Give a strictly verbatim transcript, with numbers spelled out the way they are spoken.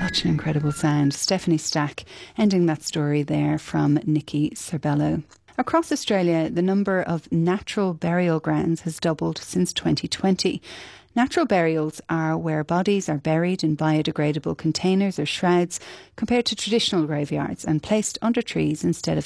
Such an incredible sound. Stephanie Stack ending that story there from Nikki Cerbello. Across Australia, the number of natural burial grounds has doubled since twenty twenty. Natural burials are where bodies are buried in biodegradable containers or shrouds compared to traditional graveyards and placed under trees instead of